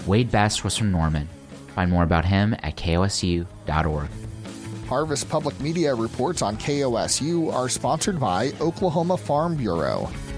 Wade Best was from Norman. Find more about him at kosu.org. Harvest Public Media reports on KOSU are sponsored by Oklahoma Farm Bureau.